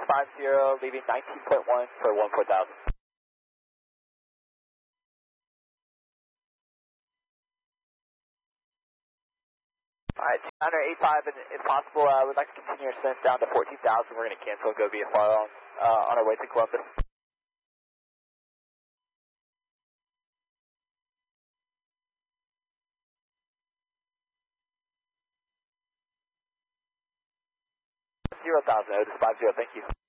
50, leaving 19.1 for 14,000. Alright, 985, and if possible, we'd like to continue our ascent down to 14,000. We're going to cancel and go via Farallon on our way to Columbus. 0,000, Otis 50, thank you.